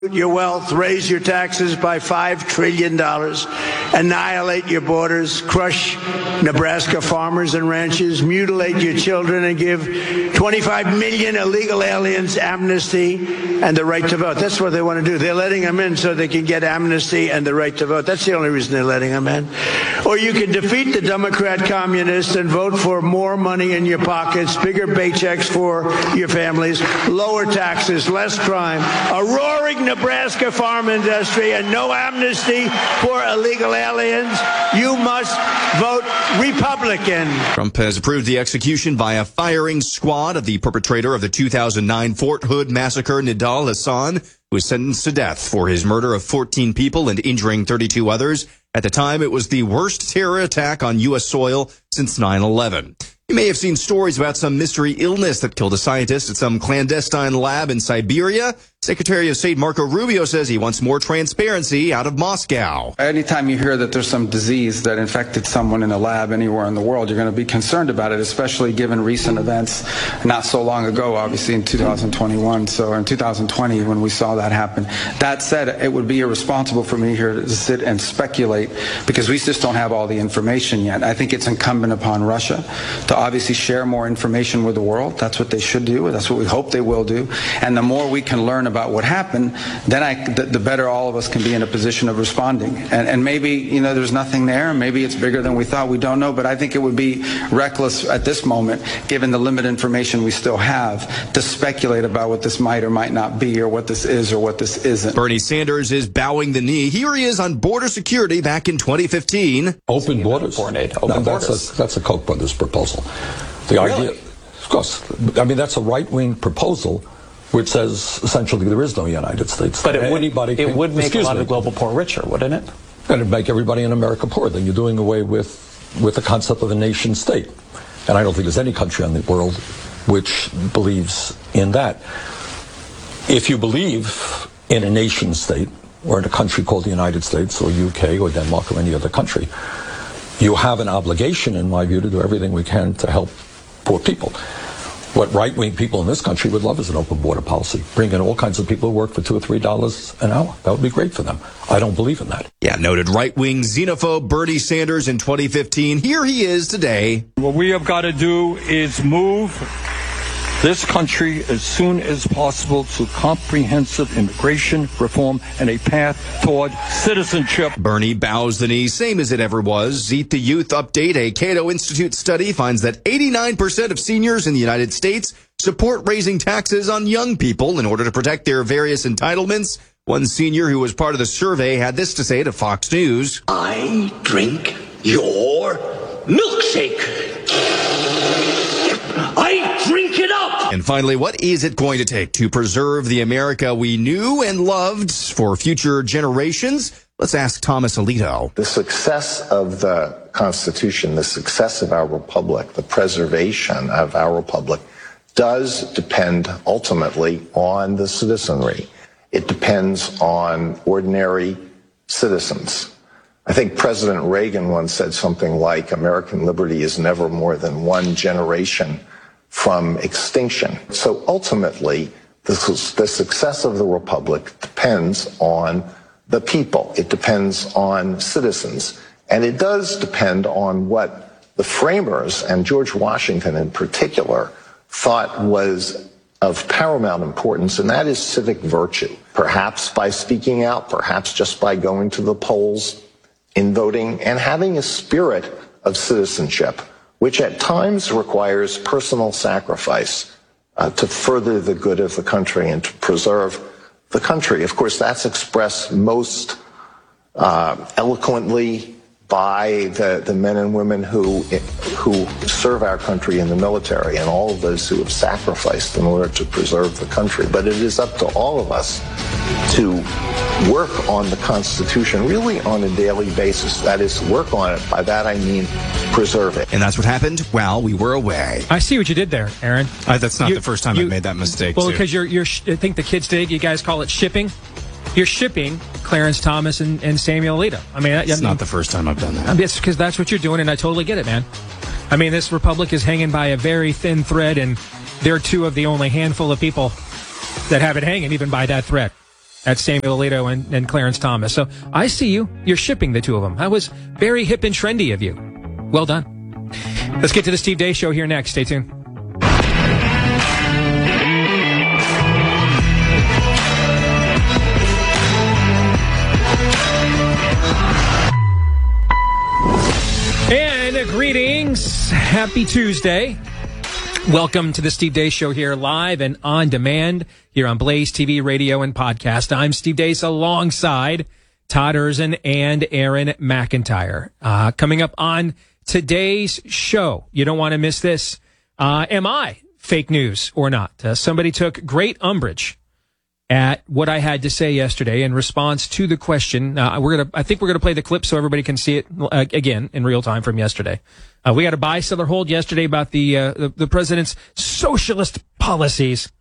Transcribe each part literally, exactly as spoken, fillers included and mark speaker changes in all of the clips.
Speaker 1: Your wealth, raise your taxes by five trillion dollars, annihilate your borders, crush Nebraska farmers and ranchers, mutilate your children, and give twenty-five million illegal aliens amnesty and the right to vote. That's what they want to do. They're letting them in so they can get amnesty and the right to vote. That's the only reason they're letting them in. Or you can defeat the Democrat communists and vote for more money in your pockets, bigger paychecks for your families, lower taxes, less crime, a roaring Nebraska farm industry, and no amnesty for illegal aliens. You must vote Republican.
Speaker 2: Trump has approved the execution by a firing squad of the perpetrator of the two thousand nine Fort Hood massacre, Nidal Hasan, who was sentenced to death for his murder of fourteen people and injuring thirty-two others. At the time, it was the worst terror attack on U S soil since nine eleven. You may have seen stories about some mystery illness that killed a scientist at some clandestine lab in Siberia. Secretary of State Marco Rubio says he wants more transparency out of Moscow.
Speaker 3: Anytime you hear that there's some disease that infected someone in a lab anywhere in the world, you're going to be concerned about it, especially given recent events not so long ago, obviously in two thousand twenty-one, so in two thousand twenty when we saw that happen. That said, it would be irresponsible for me here to sit and speculate because we just don't have all the information yet. I think it's incumbent upon Russia to obviously share more information with the world. That's what they should do. That's what we hope they will do. And the more we can learn about what happened, then I, the, the better all of us can be in a position of responding. And, and maybe, you know, there's nothing there. Maybe it's bigger than we thought. We don't know. But I think it would be reckless at this moment, given the limited information we still have, to speculate about what this might or might not be, or what this is or what this isn't.
Speaker 2: Bernie Sanders is bowing the knee. Here he is on border security back in twenty fifteen.
Speaker 4: Open borders.
Speaker 5: Open
Speaker 4: no,
Speaker 5: borders.
Speaker 4: That's a, that's a Koch brothers proposal. The
Speaker 5: really?
Speaker 4: idea, of course, I mean, that's a right-wing proposal which says essentially there is no United States.
Speaker 5: But it would,
Speaker 4: Anybody
Speaker 5: it
Speaker 4: can,
Speaker 5: would make a lot
Speaker 4: me,
Speaker 5: of global poor richer, wouldn't it?
Speaker 4: And it'd make everybody in America poor. Then you're doing away with, with the concept of a nation state. And I don't think there's any country in the world which believes in that. If you believe in a nation state, or in a country called the United States, or U K, or Denmark, or any other country, you have an obligation, in my view, to do everything we can to help poor people. What right-wing people in this country would love is an open border policy. Bring in all kinds of people who work for two or three dollars an hour. That would be great for them. I don't believe in that.
Speaker 2: Yeah, noted right-wing xenophobe Bernie Sanders in twenty fifteen. Here he is today.
Speaker 6: What we have got to do is move this country as soon as possible to comprehensive immigration reform and a path toward citizenship.
Speaker 2: Bernie bows the knee, same as it ever was. Eat the Youth update. A Cato Institute study finds that eighty-nine percent of seniors in the United States support raising taxes on young people in order to protect their various entitlements. One senior who was part of the survey had this to say to Fox News.
Speaker 7: I drink your milkshake. I drink it up!
Speaker 2: And finally, what is it going to take to preserve the America we knew and loved for future generations? Let's ask Thomas Alito.
Speaker 8: The success of the Constitution, the success of our republic, the preservation of our republic does depend ultimately on the citizenry. It depends on ordinary citizens. I think President Reagan once said something like, American liberty is never more than one generation from extinction. So ultimately, the, the success of the republic depends on the people. It depends on citizens. And it does depend on what the framers, and George Washington in particular, thought was of paramount importance, and that is civic virtue. Perhaps by speaking out, perhaps just by going to the polls, in voting, and having a spirit of citizenship, which at times requires personal sacrifice uh, to further the good of the country and to preserve the country. Of course, that's expressed most uh, eloquently by the, the men and women who who serve our country in the military and all of those who have sacrificed in order to preserve the country. But it is up to all of us to work on the Constitution really on a daily basis. That is, work on it. By that I mean preserve it.
Speaker 2: And that's what happened while we were away.
Speaker 9: I see what you did there, Aaron.
Speaker 2: Uh, that's not
Speaker 9: you,
Speaker 2: the first time
Speaker 9: you,
Speaker 2: I've made that mistake.
Speaker 9: Well,
Speaker 2: too.
Speaker 9: because you're, you're, I think the kids today, you guys call it shipping. You're shipping Clarence Thomas and, and Samuel Alito. I mean,
Speaker 2: it's
Speaker 9: I mean,
Speaker 2: not the first time I've done that.
Speaker 9: I mean, it's because that's what you're doing, and I totally get it, man. I mean, this republic is hanging by a very thin thread, and they're two of the only handful of people that have it hanging even by that thread. That's Samuel Alito and, and Clarence Thomas. So I see you. You're shipping the two of them. That was very hip and trendy of you. Well done. Let's get to the Steve Deace Show here next. Stay tuned. And uh, greetings. Happy Tuesday. Welcome to the Steve Deace Show here live and on demand here on Blaze T V, radio, and podcast. I'm Steve Deace alongside Todd Erzin and Aaron McIntyre. Uh, coming up on today's show, you don't want to miss this. Uh, am I fake news or not? Uh, somebody took great umbrage at what I had to say yesterday in response to the question. Uh, we're gonna, I think we're gonna play the clip so everybody can see it uh, again in real time from yesterday. Uh, we had a buy-seller hold yesterday about the, uh, the the president's socialist policies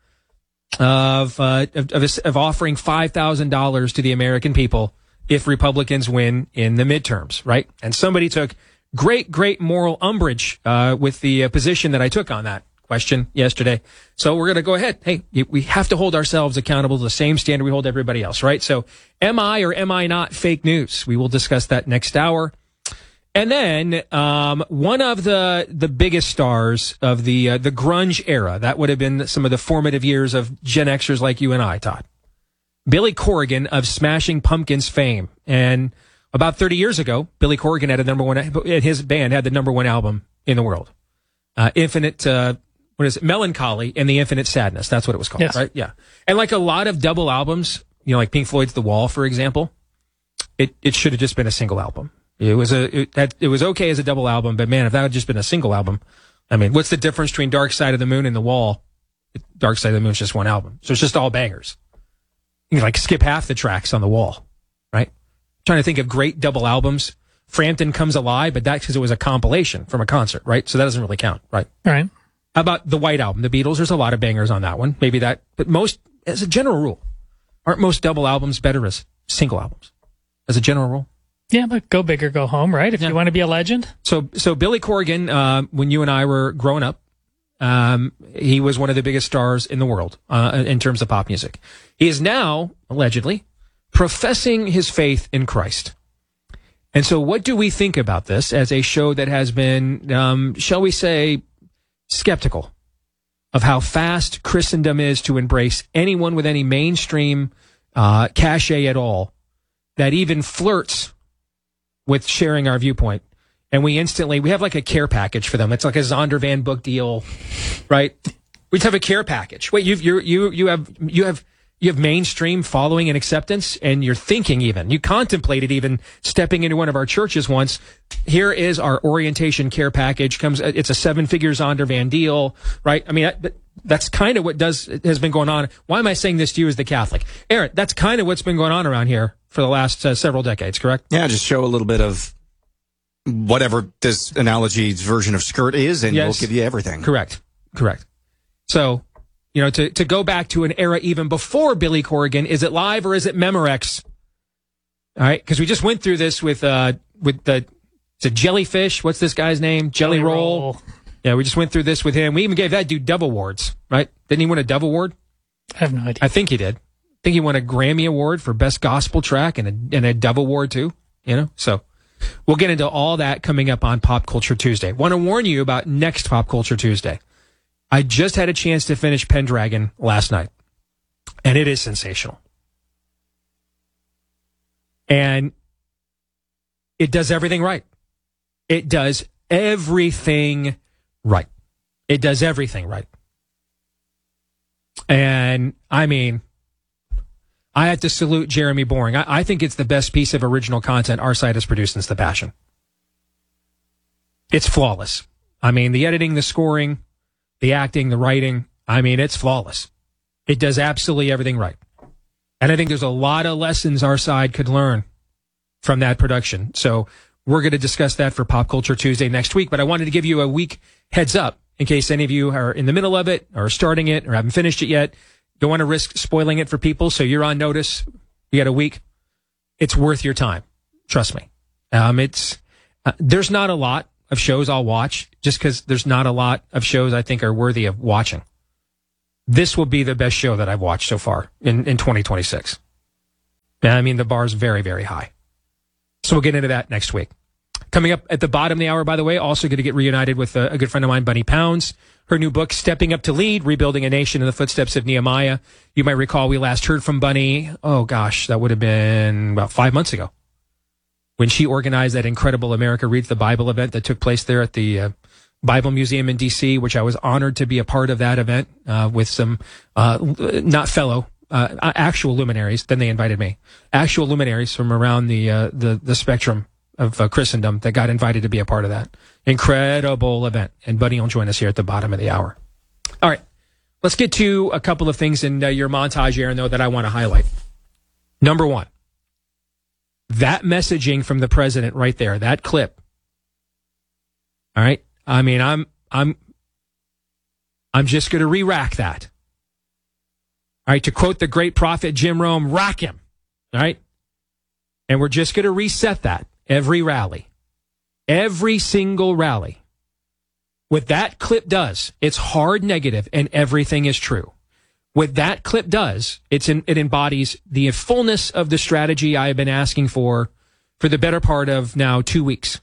Speaker 9: of uh, of, of, of offering five thousand dollars to the American people if Republicans win in the midterms, right? And somebody took great, great moral umbrage uh, with the uh, position that I took on that question yesterday. So we're going to go ahead. Hey, we have to hold ourselves accountable to the same standard we hold everybody else, right? So am I or am I not fake news? We will discuss that next hour. And then um, one of the the biggest stars of the uh, the grunge era, that would have been some of the formative years of Gen Xers like you and I, Todd. Billy Corgan of Smashing Pumpkins fame. And about thirty years ago, Billy Corgan had a number one, his band had the number one album in the world. Uh, Infinite, uh, what is it? Melancholy and the Infinite Sadness. That's what it was called, yes. Right? Yeah. And like a lot of double albums, you know, like Pink Floyd's The Wall, for example, it, it should have just been a single album. It was a, it, that, it was okay as a double album, but man, if that had just been a single album, I mean, what's the difference between Dark Side of the Moon and The Wall? Dark Side of the Moon is just one album. So it's just all bangers. You can like skip half the tracks on The Wall, right? I'm trying to think of great double albums. Frampton Comes Alive, but that's because it was a compilation from a concert, right? So that doesn't really count, right?
Speaker 5: All right.
Speaker 9: How about the White Album? The Beatles, there's a lot of bangers on that one. Maybe that, but most, as a general rule, aren't most double albums better as single albums? As a general rule?
Speaker 5: Yeah, but go big or go home, right? If yeah. you want to be a legend.
Speaker 9: So, so Billy Corgan, uh, when you and I were growing up, um, he was one of the biggest stars in the world, uh, in terms of pop music. He is now, allegedly, professing his faith in Christ. And so what do we think about this as a show that has been, um, shall we say, skeptical of how fast Christendom is to embrace anyone with any mainstream, uh, cachet at all that even flirts with sharing our viewpoint, and we instantly, we have like a care package for them. It's like a Zondervan book deal, right? We just have a care package. Wait, you've, you you you have you have you have mainstream following and acceptance, and you're thinking even you contemplated even stepping into one of our churches once. Here is our orientation care package. Comes, it's a seven figure Zondervan deal, right? I mean, that, that's kind of what does has been going on. Why am I saying this to you as the Catholic, Aaron? That's kind of what's been going on around here for the last uh, several decades, correct?
Speaker 2: Yeah, just show a little bit of whatever this analogy's version of skirt is, and yes. We'll give you everything.
Speaker 9: Correct, correct. So, you know, to, to go back to an era even before Billy Corgan, is it live or is it Memorex? All right, because we just went through this with uh with the it's a Jellyfish. What's this guy's name? Jelly, Jelly Roll. Roll. Yeah, we just went through this with him. We even gave that dude Dove Awards, right? Didn't he win a Dove Award?
Speaker 5: I have no idea.
Speaker 9: I think he did. I think he won a Grammy Award for Best Gospel Track and a, and a Dove Award too, you know? So we'll get into all that coming up on Pop Culture Tuesday. Want to warn you about next Pop Culture Tuesday. I just had a chance to finish Pendragon last night, and it is sensational. And it does everything right. It does everything right. It does everything right. And, I mean, I have to salute Jeremy Boring. I, I think it's the best piece of original content our site has produced since The Passion. It's flawless. I mean, the editing, the scoring, the acting, the writing, I mean, it's flawless. It does absolutely everything right. And I think there's a lot of lessons our side could learn from that production. So we're going to discuss that for Pop Culture Tuesday next week. But I wanted to give you a week heads up in case any of you are in the middle of it or starting it or haven't finished it yet. Don't want to risk spoiling it for people, so you're on notice. You got a week. It's worth your time. Trust me. Um, it's uh, there's not a lot of shows I'll watch just because there's not a lot of shows I think are worthy of watching. This will be the best show that I've watched so far in, in twenty twenty-six. I mean, the bar's very, very high. So we'll get into that next week. Coming up at the bottom of the hour, by the way, also going to get reunited with a, a good friend of mine, Bunny Pounds. Her new book, Stepping Up to Lead, Rebuilding a Nation in the Footsteps of Nehemiah. You might recall we last heard from Bunny, oh gosh, that would have been about five months ago, when she organized that incredible America Reads the Bible event that took place there at the uh, Bible Museum in D C, which I was honored to be a part of that event uh, with some, uh, not fellow, uh, actual luminaries. Then they invited me. Actual luminaries from around the uh, the, the spectrum of uh, Christendom that got invited to be a part of that. Incredible event. And Buddy will join us here at the bottom of the hour. All right. Let's get to a couple of things in uh, your montage, Aaron, though, that I want to highlight. Number one, that messaging from the president right there, that clip. All right. I mean, I'm, I'm, I'm just going to re-rack that. All right. To quote the great prophet Jim Rome, rack him. All right. And we're just going to reset that. Every rally, every single rally. What that clip does, it's hard negative and everything is true. What that clip does, it's in, it embodies the fullness of the strategy I have been asking for for the better part of now two weeks.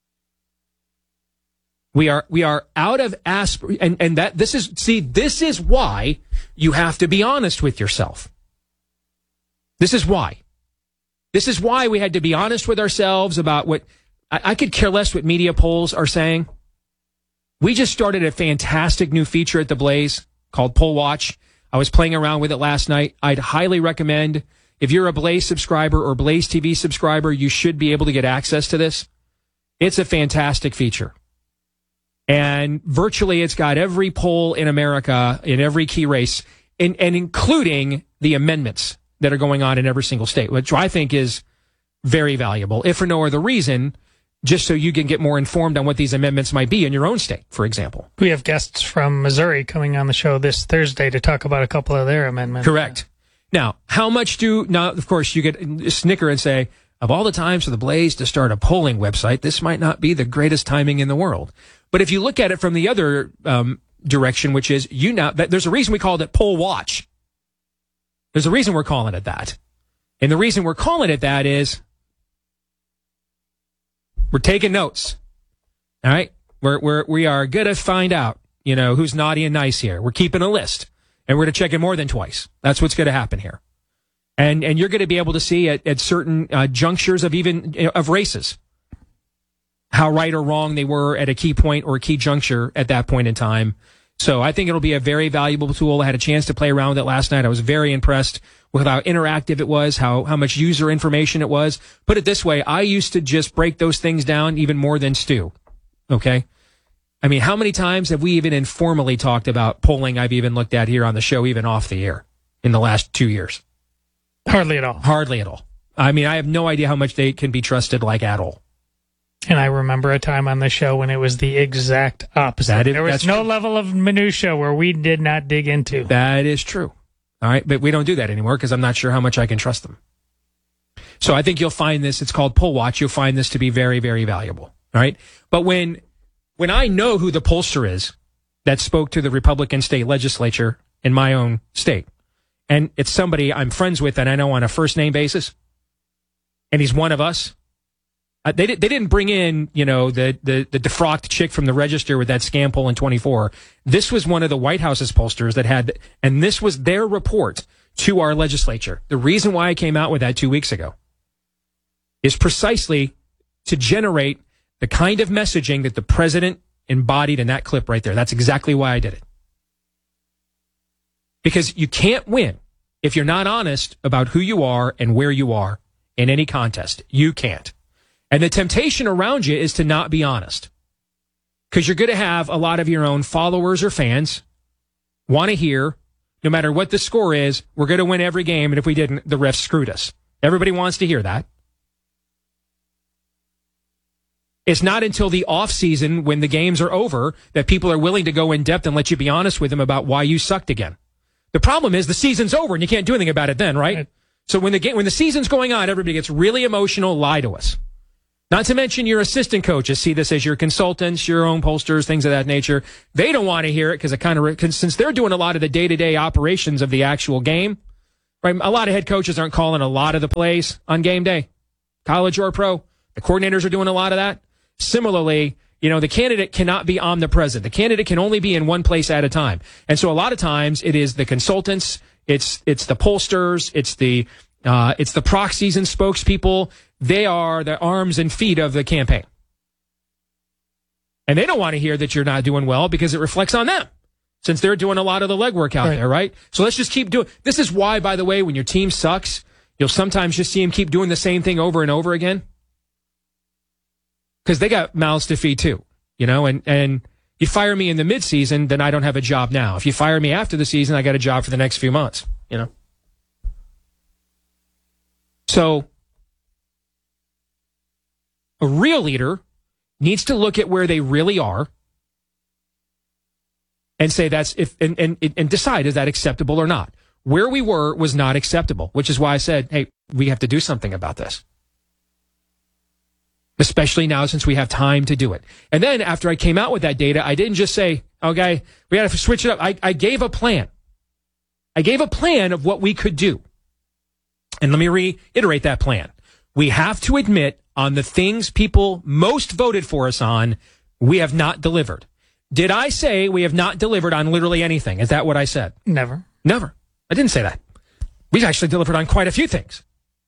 Speaker 9: We are we are out of aspir and and that this is see this is why you have to be honest with yourself. This is why. This is why we had to be honest with ourselves about what I, I could care less what media polls are saying. We just started a fantastic new feature at the Blaze called Poll Watch. I was playing around with it last night. I'd highly recommend, if you're a Blaze subscriber or Blaze T V subscriber, you should be able to get access to this. It's a fantastic feature. And virtually it's got every poll in America in every key race, and, and including the amendments that are going on in every single state, which I think is very valuable, if for no other reason, just so you can get more informed on what these amendments might be in your own state, for example.
Speaker 5: We have guests from Missouri coming on the show this Thursday to talk about a couple of their amendments.
Speaker 9: Correct. Now, how much do, now, of course, you get snicker and say, of all the times for the Blaze to start a polling website, this might not be the greatest timing in the world. But if you look at it from the other um, direction, which is, you now, there's a reason we called it Poll Watch. There's a reason we're calling it that. And the reason we're calling it that is we're taking notes. All right? We're, we're, we are going to find out, you know, who's naughty and nice here. We're keeping a list. And we're going to check it more than twice. That's what's going to happen here. And, and you're going to be able to see at, at certain uh, junctures of even, you know, of races, how right or wrong they were at a key point or a key juncture at that point in time. So I think it'll be a very valuable tool. I had a chance to play around with it last night. I was very impressed with how interactive it was, how, how much user information it was. Put it this way, I used to just break those things down even more than Stu. Okay? I mean, how many times have we even informally talked about polling I've even looked at here on the show, even off the air, in the last two years?
Speaker 5: Hardly at all.
Speaker 9: Hardly at all. I mean, I have no idea how much they can be trusted like at all.
Speaker 5: And I remember a time on the show when it was the exact opposite.
Speaker 9: That is,
Speaker 5: there was no
Speaker 9: true.
Speaker 5: level of minutia where we did not dig into.
Speaker 9: That is true. All right, but we don't do that anymore because I'm not sure how much I can trust them. So I think you'll find this, it's called Poll Watch, you'll find this to be very, very valuable. All right? But when when I know who the pollster is that spoke to the Republican state legislature in my own state, and it's somebody I'm friends with and I know on a first-name basis, and he's one of us, Uh, they, they didn't bring in, you know, the, the, the defrocked chick from the Register with that scam poll in twenty-four. This was one of the White House's pollsters that had, and this was their report to our legislature. The reason why I came out with that two weeks ago is precisely to generate the kind of messaging that the president embodied in that clip right there. That's exactly why I did it. Because you can't win if you're not honest about who you are and where you are in any contest. You can't. And the temptation around you is to not be honest. Because you're going to have a lot of your own followers or fans want to hear, no matter what the score is, we're going to win every game, and if we didn't, the refs screwed us. Everybody wants to hear that. It's not until the off season, when the games are over, that people are willing to go in depth and let you be honest with them about why you sucked again. The problem is the season's over and you can't do anything about it then, right? right. So when the game, when the season's going on, everybody gets really emotional, lie to us. Not to mention your assistant coaches see this as your consultants, your own pollsters, things of that nature. They don't want to hear it because it kind of, since they're doing a lot of the day-to-day operations of the actual game, Right? A lot of head coaches aren't calling a lot of the plays on game day, college or pro. The coordinators are doing a lot of that. Similarly, you know, the candidate cannot be omnipresent. The candidate can only be in one place at a time. And so a lot of times it is the consultants, it's it's the pollsters, it's the uh, it's the proxies and spokespeople. They are the arms and feet of the campaign. And they don't want to hear that you're not doing well because it reflects on them, since they're doing a lot of the legwork out
Speaker 5: right.
Speaker 9: there, right? So let's just keep doing. This is why, by the way, when your team sucks, you'll sometimes just see them keep doing the same thing over and over again. Because they got mouths to feed too, you know, and, and you fire me in the midseason, then I don't have a job now. If you fire me after the season, I got a job for the next few months, you know. So a real leader needs to look at where they really are and say that's if and, and, and decide is that acceptable or not. Where we were was not acceptable, which is why I said, hey, we have to do something about this. Especially now since we have time to do it. And then after I came out with that data, I didn't just say, okay, we got to switch it up. I, I gave a plan. I gave a plan of what we could do. And let me reiterate that plan. We have to admit on the things people most voted for us on, we have not delivered. Did I say we have not delivered on literally anything? Is that what I said?
Speaker 5: Never.
Speaker 9: Never. I didn't say that. We've actually delivered on quite a few things.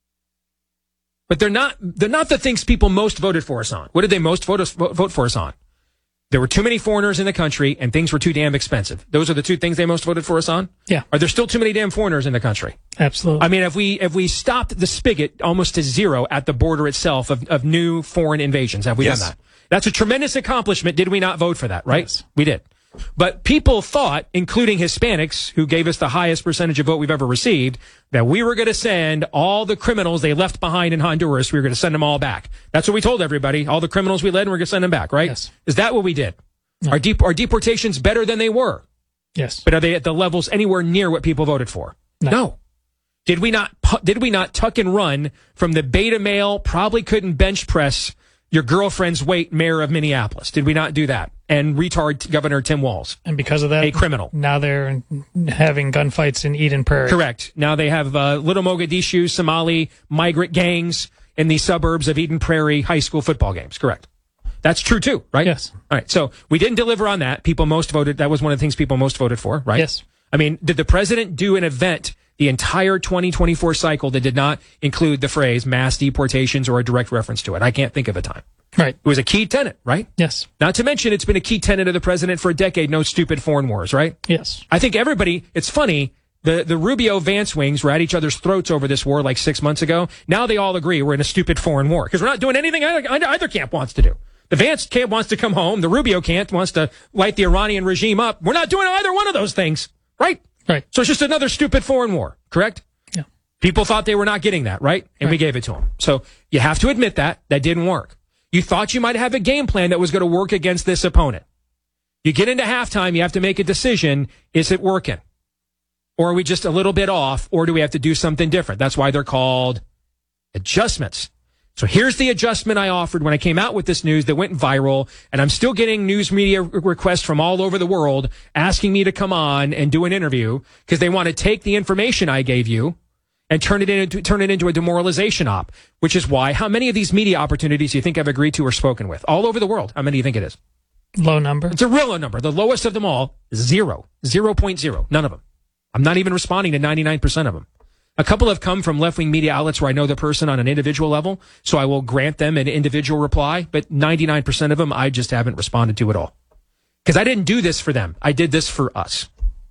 Speaker 9: But they're not, they're not the things people most voted for us on. What did they most vote, us, vote for us on? There were too many foreigners in the country and things were too damn expensive. Those are the two things they most voted for us on?
Speaker 5: Yeah.
Speaker 9: Are there still too many damn foreigners in the country?
Speaker 5: Absolutely.
Speaker 9: I mean, if we, if we stopped the spigot almost to zero at the border itself of, of new foreign invasions, have we
Speaker 2: yes.
Speaker 9: done that? That's a tremendous accomplishment. Did we not vote for that, right?
Speaker 5: Yes.
Speaker 9: We did. But people thought, including Hispanics, who gave us the highest percentage of vote we've ever received, that we were going to send all the criminals they left behind in Honduras, we were going to send them all back. That's what we told everybody. All the criminals we led, and we're going to send them back, right?
Speaker 5: Yes.
Speaker 9: Is that what we did?
Speaker 5: No.
Speaker 9: Are, dep- are deportations better than they were?
Speaker 5: Yes.
Speaker 9: But are they at the levels anywhere near what people voted for?
Speaker 5: No.
Speaker 9: no. Did we not, did we not tuck and run from the beta male, probably couldn't bench press your girlfriend's weight mayor of Minneapolis? Did we not do that? And retard Governor Tim Walz.
Speaker 5: And because of that,
Speaker 9: a criminal.
Speaker 5: Now they're having gunfights in Eden Prairie.
Speaker 9: Correct. Now they have uh, Little Mogadishu, Somali migrant gangs in the suburbs of Eden Prairie high school football games. Correct. That's true too, right?
Speaker 5: Yes.
Speaker 9: All right. So we didn't deliver on that. People most voted. That was one of the things people most voted for, right?
Speaker 5: Yes.
Speaker 9: I mean, did the president do an event the entire twenty twenty-four cycle that did not include the phrase mass deportations or a direct reference to it? I can't think of a time.
Speaker 5: Right.
Speaker 9: It was a key tenet, right?
Speaker 5: Yes.
Speaker 9: Not to mention it's been a key tenet of the president for a decade, no stupid foreign wars, right?
Speaker 5: Yes.
Speaker 9: I think everybody, it's funny, the, the Rubio-Vance wings were at each other's throats over this war like six months ago. Now they all agree we're in a stupid foreign war because we're not doing anything either, either camp wants to do. The Vance camp wants to come home. The Rubio camp wants to light the Iranian regime up. We're not doing either one of those things, right?
Speaker 5: Right.
Speaker 9: So it's just another stupid foreign war, correct?
Speaker 5: Yeah.
Speaker 9: People thought they were not getting that, right? And
Speaker 5: right.
Speaker 9: we gave it to them. So you have to admit that. That didn't work. You thought you might have a game plan that was going to work against this opponent. You get into halftime, you have to make a decision. Is it working? Or are we just a little bit off? Or do we have to do something different? That's why they're called adjustments. So here's the adjustment I offered when I came out with this news that went viral. And I'm still getting news media requests from all over the world asking me to come on and do an interview because they want to take the information I gave you and turn it into turn it into a demoralization op, which is why how many of these media opportunities do you think I've agreed to or spoken with all over the world? How many do you think it is?
Speaker 5: Low number.
Speaker 9: It's a real low number. The lowest of them all, zero. zero point zero. None of them. I'm not even responding to ninety-nine percent of them. A couple have come from left-wing media outlets where I know the person on an individual level, so I will grant them an individual reply, but ninety-nine percent of them I just haven't responded to at all. Because I didn't do this for them. I did this for us.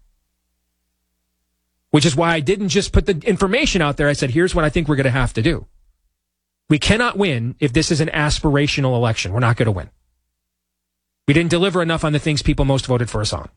Speaker 9: Which is why I didn't just put the information out there. I said, here's what I think we're going to have to do. We cannot win if this is an aspirational election. We're not going to win. We didn't deliver enough on the things people most voted for us on.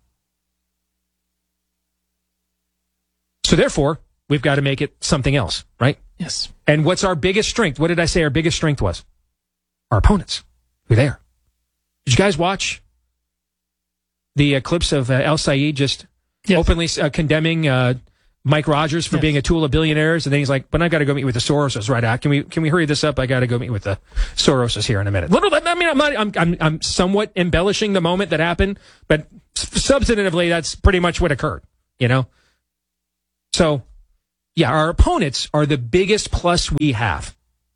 Speaker 9: So therefore, we've got to make it something else, right?
Speaker 5: Yes.
Speaker 9: And what's our biggest strength? What did I say our biggest strength was? Our opponents. We're there. Did you guys watch the uh, clips of uh, El Sayed just yes. openly uh, condemning uh, Mike Rogers for yes. being a tool of billionaires? And then he's like, but I've got to go meet with the Soroses right out. Can we can we hurry this up? I got to go meet with the Soroses here in a minute. Little, I mean, I'm, not, I'm, I'm, I'm somewhat embellishing the moment that happened, but substantively, that's pretty much what occurred, you know? So Yeah, our opponents are the biggest plus we have.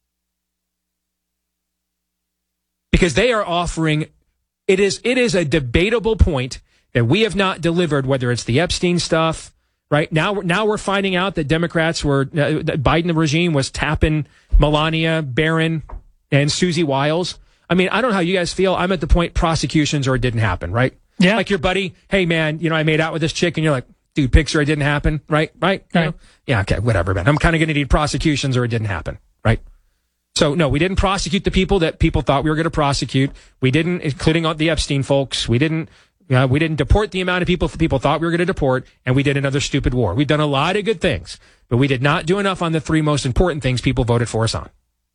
Speaker 9: Because they are offering, it is it is a debatable point that we have not delivered, whether it's the Epstein stuff, right? Now, now we're finding out that Democrats were, uh, the Biden regime was tapping Melania, Barron, and Susie Wiles. I mean, I don't know how you guys feel. I'm at the point prosecutions or it didn't happen, right?
Speaker 5: Yeah.
Speaker 9: Like your buddy, hey man, you know, I made out with this chick, and you're like, dude, picture it didn't happen, right? Right? You
Speaker 5: Right.
Speaker 9: know? Yeah, okay, whatever, man. I'm kind of going to need prosecutions or it didn't happen, right? So, no, we didn't prosecute the people that people thought we were going to prosecute. We didn't, including the Epstein folks. We didn't, uh, we didn't deport the amount of people people thought we were going to deport, and we did another stupid war. We've done a lot of good things, but we did not do enough on the three most important things people voted for us on.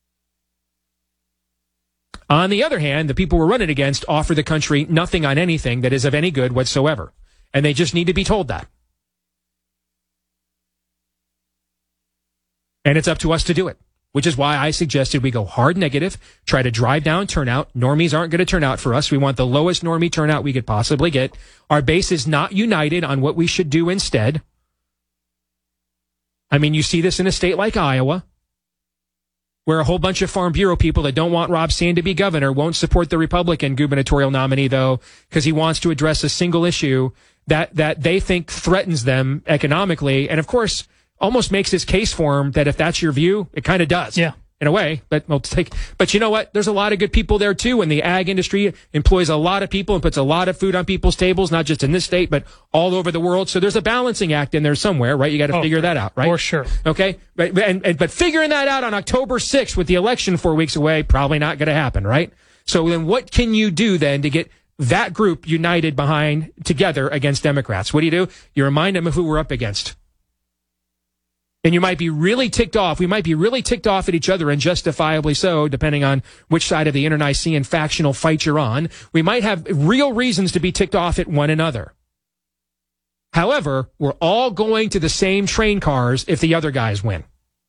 Speaker 9: On the other hand, the people we're running against offer the country nothing on anything that is of any good whatsoever, and they just need to be told that. And it's up to us to do it. Which is why I suggested we go hard negative, try to drive down turnout. Normies aren't going to turn out for us. We want the lowest normie turnout we could possibly get. Our base is not united on what we should do instead. I mean, you see this in a state like Iowa, where a whole bunch of Farm Bureau people that don't want Rob Sand to be governor won't support the Republican gubernatorial nominee, though, because he wants to address a single issue that, that they think threatens them economically. And, of course, almost makes his case for him that if that's your view, it kind of does.
Speaker 5: Yeah.
Speaker 9: In a way, but we'll take, but you know what? There's a lot of good people there too. And the ag industry employs a lot of people and puts a lot of food on people's tables, not just in this state, but all over the world. So there's a balancing act in there somewhere, right? You got to
Speaker 5: oh,
Speaker 9: figure that out, right?
Speaker 5: For sure.
Speaker 9: Okay. Right. And, and, but figuring that out on October sixth with the election four weeks away, probably not going to happen, right? So then what can you do then to get that group united behind together against Democrats? What do you do? You remind them of who we're up against. And you might be really ticked off. We might be really ticked off at each other, and justifiably so, depending on which side of the internecine factional fight you're on. We might have real reasons to be ticked off at one another. However, we're all going to the same train cars if the other guys win.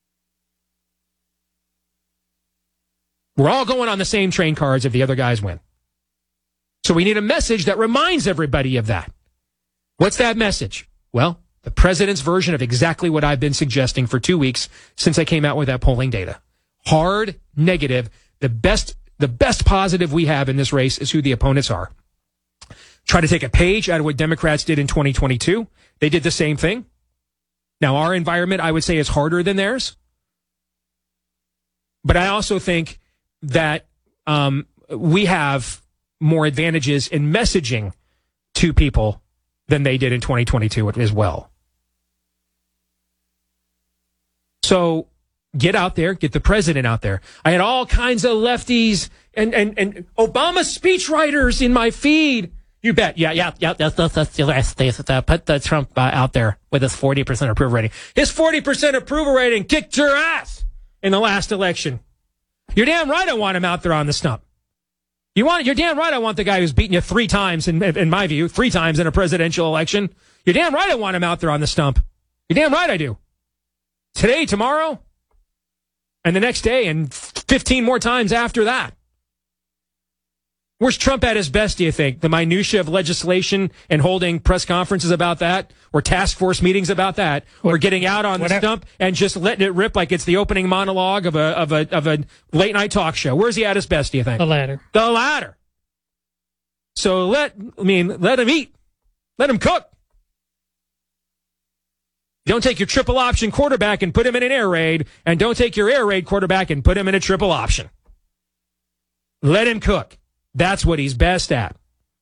Speaker 9: We're all going on the same train cars if the other guys win. So we need a message that reminds everybody of that. What's that message? Well, the president's version of exactly what I've been suggesting for two weeks since I came out with that polling data. Hard, negative. The best, the best positive we have in this race is who the opponents are. Try to take a page out of what Democrats did in twenty twenty-two. They did the same thing. Now, our environment, I would say, is harder than theirs. But I also think that um, we have more advantages in messaging to people than they did in twenty twenty-two as well. So get out there, get the president out there. I had all kinds of lefties and, and, and Obama speechwriters in my feed. You bet. Yeah, yeah, yeah. That's, that's, that's the last day. Uh, put the Trump uh, out there with his forty percent approval rating. His forty percent approval rating kicked your ass in the last election. You're damn right I want him out there on the stump. You want, you're damn right I want the guy who's beaten you three times, in, in my view, three times in a presidential election. You're damn right I want him out there on the stump. You're damn right I do. Today, tomorrow, and the next day, and fifteen more times after that. Where's Trump at his best, do you think? The minutia of legislation and holding press conferences about that, or task force meetings about that, or getting out on the stump and just letting it rip like it's the opening monologue of a of a of a late night talk show. Where's he at his best, do you think?
Speaker 5: The latter.
Speaker 9: The latter. So let I mean let him eat. Let him cook. Don't take your triple option quarterback and put him in an air raid, and don't take your air raid quarterback and put him in a triple option. Let him cook. That's what he's best at.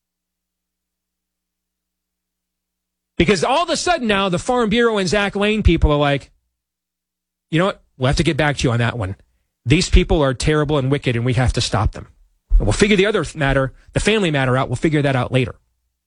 Speaker 9: Because all of a sudden now, the Farm Bureau and Zach Lane people are like, you know what? We'll have to get back to you on that one. These people are terrible and wicked, and we have to stop them. And we'll figure the other matter, the family matter out. We'll figure that out later.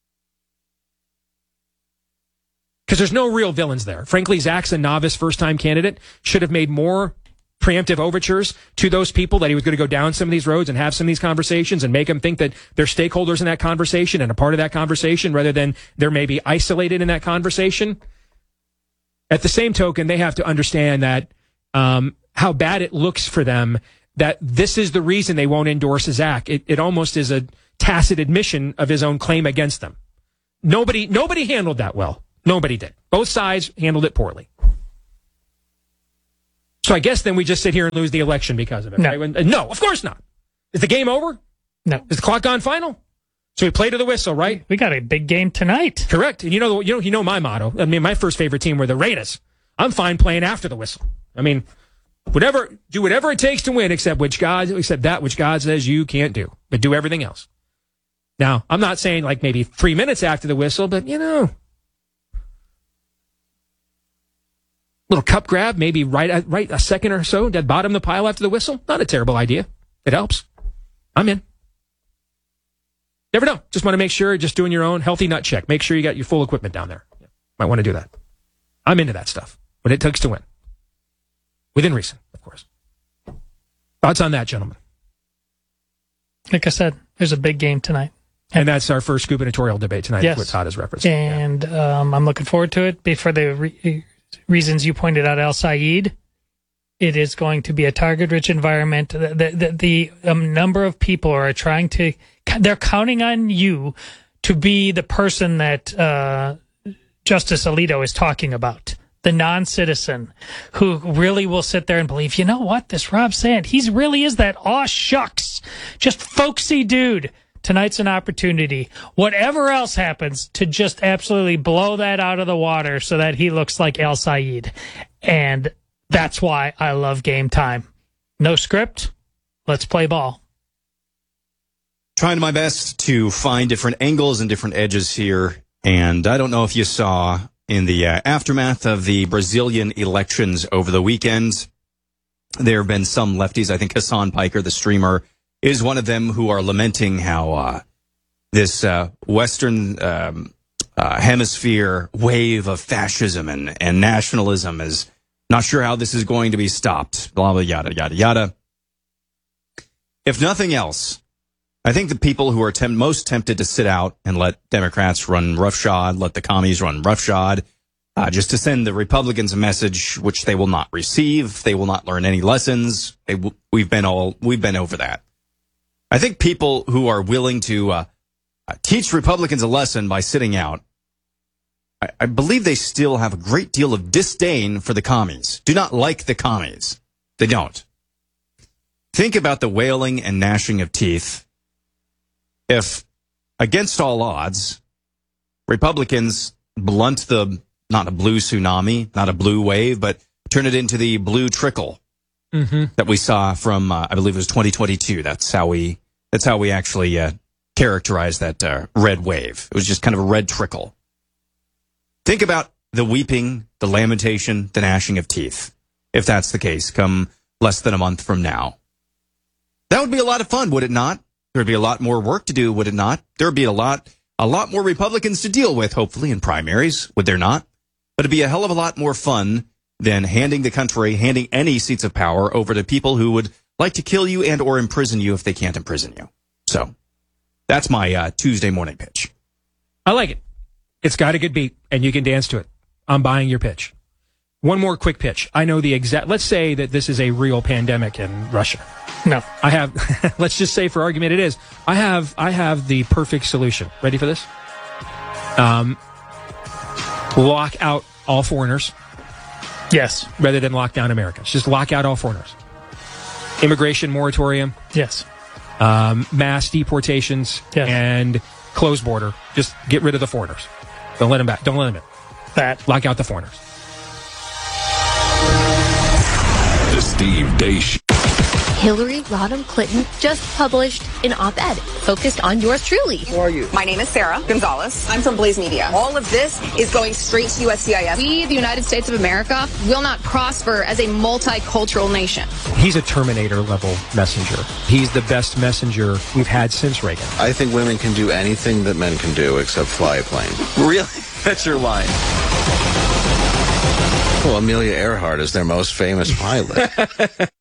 Speaker 9: Because there's no real villains there. Frankly, Zach's a novice first-time candidate. Should have made more preemptive overtures to those people that he was going to go down some of these roads and have some of these conversations and make them think that they're stakeholders in that conversation and a part of that conversation rather than they're maybe isolated in that conversation. At the same token, they have to understand that um, how bad it looks for them, that this is the reason they won't endorse Zach. It, it almost is a tacit admission of his own claim against them. Nobody, nobody handled that well. Nobody did. Both sides handled it poorly. So I guess then we just sit here and lose the election because of it.
Speaker 5: No.
Speaker 9: Right? When- no, of course not. Is the game over?
Speaker 5: No.
Speaker 9: Is the clock gone final? So we play to the whistle, right?
Speaker 5: We got a big game tonight.
Speaker 9: Correct. And you know, you know, you know my motto. I mean, my first favorite team were the Raiders. I'm fine playing after the whistle. I mean, whatever, do whatever it takes to win, except which God, except that which God says you can't do. But do everything else. Now, I'm not saying like maybe three minutes after the whistle, but you know, little cup grab, maybe right, right a second or so, at bottom of the pile after the whistle. Not a terrible idea. It helps. I'm in. Never know. Just want to make sure, just doing your own healthy nut check. Make sure you got your full equipment down there. Might want to do that. I'm into that stuff. What it takes to win. Within reason, of course. Thoughts on that, gentlemen?
Speaker 5: Like I said, there's a big game tonight.
Speaker 9: And that's our first gubernatorial debate tonight,
Speaker 5: Yes.
Speaker 9: is what Todd is referencing.
Speaker 5: And um, I'm looking forward to it. For the re- reasons you pointed out, El Sayed, it is going to be a target-rich environment. The, the, the, the um, number of people are trying to, they're counting on you to be the person that uh, Justice Alito is talking about. The non-citizen who really will sit there and believe, you know what, this Rob Sand, he really is that aw shucks, just folksy dude. Tonight's an opportunity, whatever else happens, to just absolutely blow that out of the water so that he looks like El Sayed. And that's why I love Game Time. No script. Let's play ball.
Speaker 2: Trying my best to find different angles and different edges here. And I don't know if you saw in the uh, aftermath of the Brazilian elections over the weekend, there have been some lefties. I think Hassan Piker, the streamer, is one of them, who are lamenting how uh, this uh, Western um, uh, hemisphere wave of fascism and, and nationalism is not sure how this is going to be stopped. Blah, blah, yada, yada, yada. If nothing else, I think the people who are tem- most tempted to sit out and let Democrats run roughshod, let the commies run roughshod, uh, just to send the Republicans a message which they will not receive. They will not learn any lessons. They w- we've been all we've been over that. I think people who are willing to uh, teach Republicans a lesson by sitting out, I, I believe they still have a great deal of disdain for the commies. Do not like the commies. They don't. Think about the wailing and gnashing of teeth. If, against all odds, Republicans blunt the, not a blue tsunami, not a blue wave, but turn it into the blue trickle. Mm-hmm. That we saw from, uh, I believe it was twenty twenty-two. That's how we, that's how we actually uh, characterized that uh, red wave. It was just kind of a red trickle. Think about the weeping, the lamentation, the gnashing of teeth. If that's the case, come less than a month from now. That would be a lot of fun, would it not? There'd be a lot more work to do, would it not? There'd be a lot, a lot more Republicans to deal with, hopefully, in primaries, would there not? But it'd be a hell of a lot more fun than handing the country, handing any seats of power over to people who would like to kill you and or imprison you if they can't imprison you. So that's my uh, Tuesday morning pitch.
Speaker 9: I like it. It's got a good beat, and you can dance to it. I'm buying your pitch. One more quick pitch. I know the exact, let's say that this is a real pandemic in Russia.
Speaker 5: No.
Speaker 9: I have, let's just say for argument it is. I have, I have the perfect solution. Ready for this? Um, lock out all foreigners.
Speaker 5: Yes.
Speaker 9: Rather than lock down Americans. Just lock out all foreigners. Immigration moratorium.
Speaker 5: Yes.
Speaker 9: Um, mass deportations.
Speaker 5: Yes.
Speaker 9: And closed border. Just get rid of the foreigners. Don't let them back. Don't let them in.
Speaker 5: That.
Speaker 9: Lock out the foreigners.
Speaker 10: The Steve Deace Show.
Speaker 11: Hillary Rodham Clinton just published an op-ed focused on yours truly.
Speaker 12: Who are you? My name is Sarah Gonzalez. I'm from Blaze Media. All of this is going straight to U S C I S.
Speaker 13: We, the United States of America, will not prosper as a multicultural nation.
Speaker 9: He's a Terminator-level messenger. He's the best messenger we've had since Reagan.
Speaker 14: I think women can do anything that men can do except fly a plane.
Speaker 15: Really? That's your line.
Speaker 14: Well, Amelia Earhart is their most famous pilot.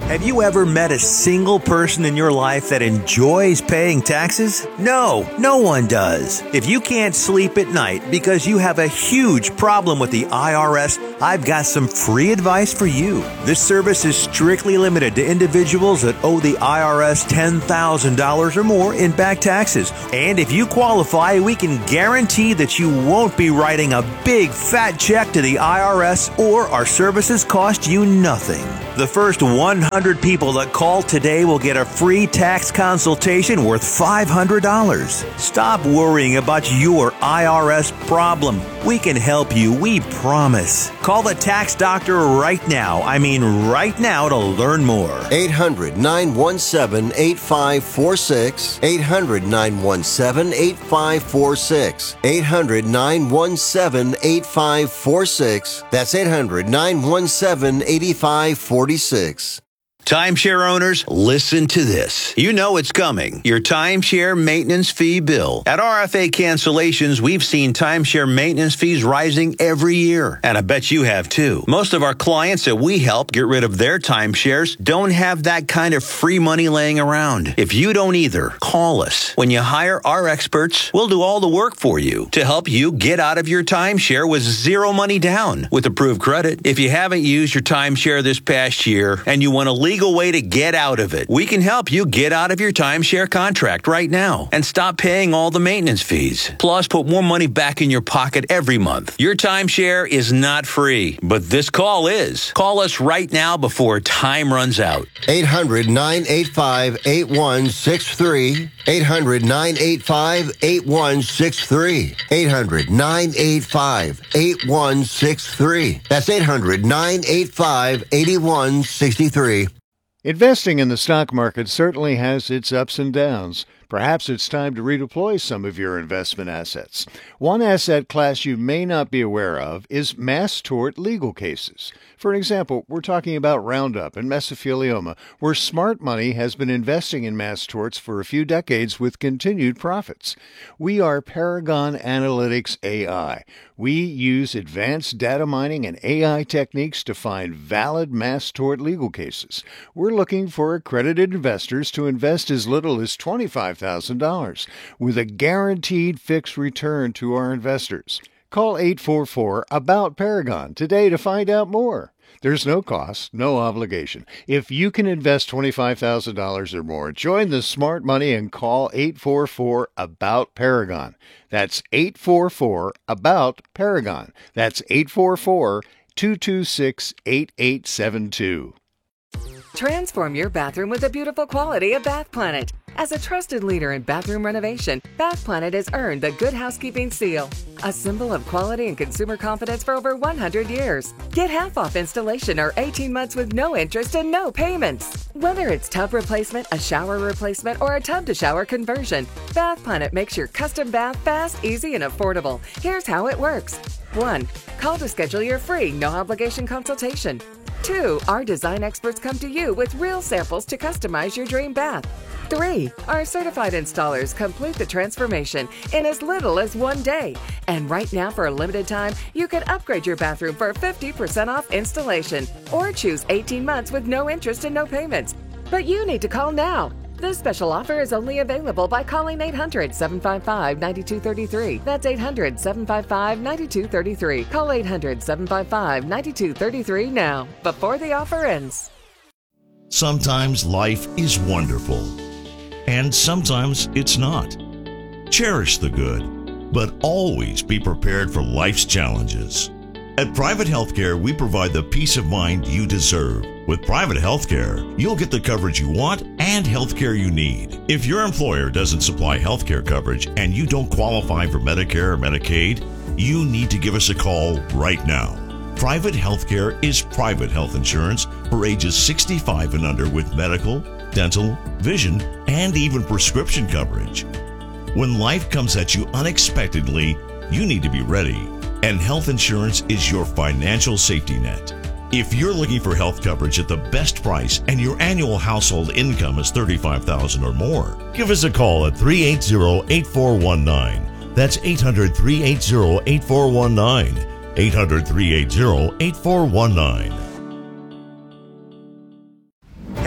Speaker 16: Have you ever met a single person in your life that enjoys paying taxes? No, no one does. If you can't sleep at night because you have a huge problem with the I R S, I've got some free advice for you. This service is strictly limited to individuals that owe the I R S ten thousand dollars or more in back taxes. And if you qualify, we can guarantee that you won't be writing a big fat check to the I R S, or our services cost you nothing. The first one hundred people that call today will get a free tax consultation worth five hundred dollars. Stop worrying about your I R S problem. We can help you, we promise. Call the tax doctor right now. I mean right now to learn more.
Speaker 17: eight hundred, nine one seven, eight five four six. eight hundred, nine one seven, eight five four six. eight hundred, nine one seven, eight five four six. That's eight hundred, nine one seven, eight five four six.
Speaker 18: Timeshare owners, listen to this. You know it's coming. Your timeshare maintenance fee bill. At R F A Cancellations, we've seen timeshare maintenance fees rising every year. And I bet you have too. Most of our clients that we help get rid of their timeshares don't have that kind of free money laying around. If you don't either, call us. When you hire our experts, we'll do all the work for you to help you get out of your timeshare with zero money down with approved credit. If you haven't used your timeshare this past year and you want to legal way to get out of it, we can help you get out of your timeshare contract right now and stop paying all the maintenance fees. Plus, put more money back in your pocket every month. Your timeshare is not free, but this call is. Call us right now before time runs out.
Speaker 17: eight hundred, nine eight five, eight one six three. eight hundred, nine eight five, eight one six three. eight hundred, nine eight five, eight one six three. That's eight hundred, nine eight five, eight one six three.
Speaker 19: Investing in the stock market certainly has its ups and downs. Perhaps it's time to redeploy some of your investment assets. One asset class you may not be aware of is mass tort legal cases. For example, we're talking about Roundup and mesothelioma, where smart money has been investing in mass torts for a few decades with continued profits. We are Paragon Analytics A I. We use advanced data mining and A I techniques to find valid mass tort legal cases. We're looking for accredited investors to invest as little as twenty-five thousand dollars with a guaranteed fixed return to our investors. Call eight four four, A B O U T, Paragon today to find out more. There's no cost, no obligation. If you can invest twenty-five thousand dollars or more, join the smart money and call eight four four, A B O U T, Paragon. That's eight four four, A B O U T, Paragon. That's eight four four, two two six, eight eight seven two.
Speaker 20: Transform your bathroom with the beautiful quality of Bath Planet. As a trusted leader in bathroom renovation, Bath Planet has earned the Good Housekeeping seal, a symbol of quality and consumer confidence for over one hundred years. Get half off installation or eighteen months with no interest and no payments. Whether it's tub replacement, a shower replacement, or a tub-to-shower conversion, Bath Planet makes your custom bath fast, easy, and affordable. Here's how it works. one. Call to schedule your free, no-obligation consultation. two. Our design experts come to you with real samples to customize your dream bath. three. Our certified installers complete the transformation in as little as one day. And right now, for a limited time, you can upgrade your bathroom for fifty percent off installation or choose eighteen months with no interest and no payments. But you need to call now. This special offer is only available by calling eight hundred, seven five five, nine two three three. That's eight hundred, seven five five, nine two three three. Call eight hundred, seven five five, nine two three three now, before the offer ends.
Speaker 21: Sometimes life is wonderful, and sometimes it's not. Cherish the good, but always be prepared for life's challenges. At Private Healthcare, we provide the peace of mind you deserve. With Private Healthcare, you'll get the coverage you want and healthcare you need. If your employer doesn't supply healthcare coverage and you don't qualify for Medicare or Medicaid, you need to give us a call right now. Private Healthcare is private health insurance for ages sixty-five and under with medical, dental, vision, and even prescription coverage. When life comes at you unexpectedly, you need to be ready. And health insurance is your financial safety net. If you're looking for health coverage at the best price and your annual household income is thirty-five thousand dollars or more, give us a call at three eight zero, eight four one nine. That's eight hundred, three eight zero, eight four one nine. eight hundred, three eight zero, eight four one nine.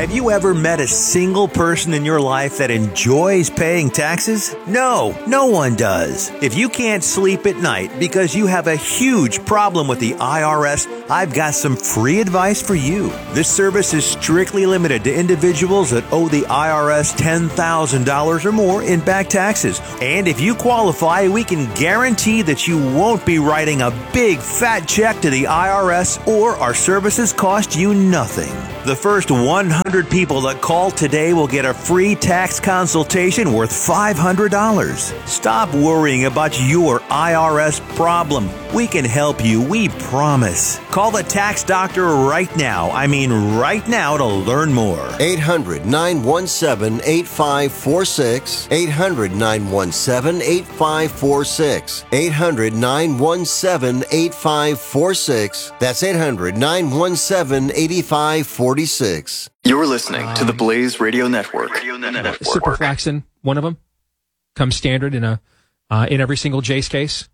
Speaker 16: Have you ever met a single person in your life that enjoys paying taxes? No, no one does. If you can't sleep at night because you have a huge problem with the I R S, I've got some free advice for you. This service is strictly limited to individuals that owe the I R S ten thousand dollars or more in back taxes. And if you qualify, we can guarantee that you won't be writing a big fat check to the I R S, or our services cost you nothing. The first one hundred people that call today will get a free tax consultation worth five hundred dollars. Stop worrying about your I R S problem. We can help you, we promise. Call the tax doctor right now. I mean right now to learn more.
Speaker 17: eight hundred, nine one seven, eight five four six. eight hundred, nine one seven, eight five four six. eight hundred, nine one seven, eight five four six. That's eight hundred, nine one seven, eight five four six.
Speaker 15: You're listening to the Blaze Radio Network.
Speaker 9: Ciprofloxacin, one of them, comes standard in a uh, in every single Jace case.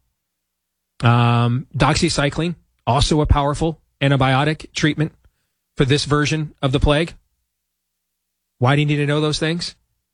Speaker 9: Um, doxycycline, also a powerful antibiotic treatment for this version of the plague. Why do you need to know those things?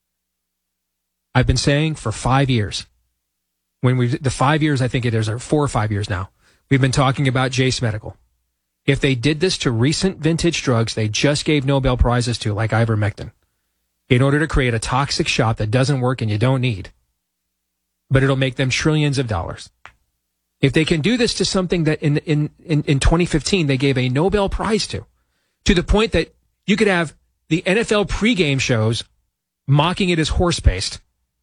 Speaker 9: I've been saying for five years. When we the five years, I think it is, or four or five years now, we've been talking about Jace Medical. If they did this to recent vintage drugs they just gave Nobel Prizes to, like ivermectin, in order to create a toxic shot that doesn't work and you don't need, but it'll make them trillions of dollars. If they can do this to something that in, in, in, in twenty fifteen they gave a Nobel Prize to, to the point that you could have the N F L pregame shows mocking it as horse paste,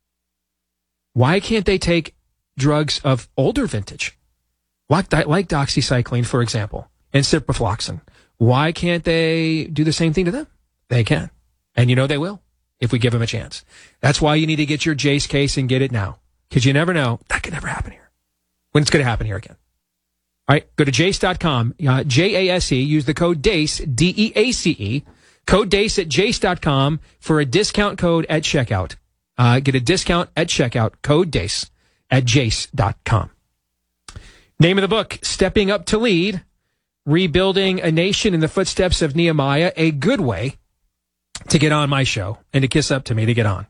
Speaker 9: why can't they take drugs of older vintage, like, like doxycycline, for example, and ciprofloxacin? Why can't they do the same thing to them? They can. And you know they will, if we give them a chance. That's why you need to get your Jace case and get it now. Because you never know, that could never happen here. When it's going to happen here again. All right, go to jace dot com, uh, J A S E, use the code DACE, D E A C E, code DACE at jace dot com for a discount code at checkout. Uh, get a discount at checkout, code DACE at jace dot com. Name of the book, Stepping Up to Lead, Rebuilding a Nation in the Footsteps of Nehemiah. A good way to get on my show and to kiss up to me to get on